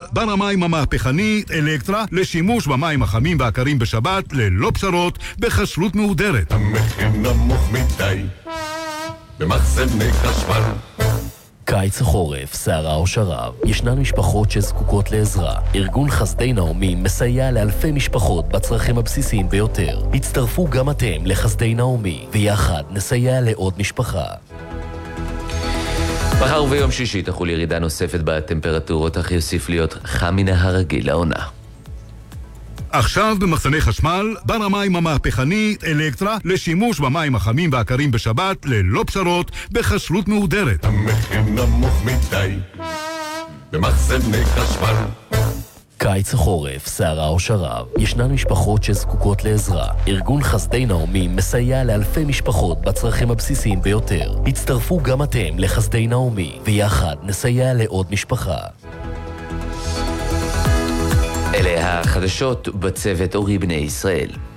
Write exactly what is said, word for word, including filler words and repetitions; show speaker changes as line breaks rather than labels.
בר המים המהפכני אלקטרה לשימוש במים החמים והקרים בשבת ללא פשרות בכשרות מהודרת.
המחיר נמוך מדי במחסני חשמל.
קיץ החורף, סערה או שרב, ישנן משפחות שזקוקות לעזרה. ארגון חסדי נעמי מסייע לאלפי משפחות בצרכים הבסיסיים ביותר. הצטרפו גם אתם לחסדי נעמי, ויחד נסייע לעוד משפחה.
מחר וביום שישי תחול ירידה נוספת בטמפרטורות, אך יוסיף להיות חם מן הרגיל לעונה.
עכשיו במחסני חשמל, בר המים המהפכני אלקטרה לשימוש במים החמים והקרים בשבת ללא פשרות בכשרות מהודרת.
המחיר נמוך מדי במחסני חשמל.
קיץ החורף, סערה או שרב, ישנן משפחות שזקוקות לעזרה. ארגון חסדי נעמי מסייע לאלפי משפחות בצרכים הבסיסיים ביותר. הצטרפו גם אתם לחסדי נעמי, ויחד נסייע לעוד משפחה.
אלה החדשות בצוות אורי בני ישראל.